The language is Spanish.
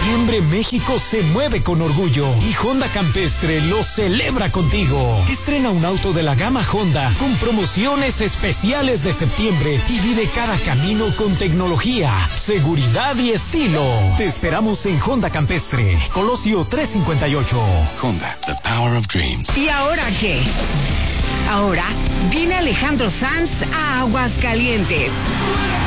septiembre México se mueve con orgullo y Honda Campestre lo celebra contigo. Estrena un auto de la gama Honda con promociones especiales de septiembre y vive cada camino con tecnología, seguridad y estilo. Te esperamos en Honda Campestre, Colosio 358. Honda, the power of dreams. ¿Y ahora qué? Ahora viene Alejandro Sanz a Aguascalientes.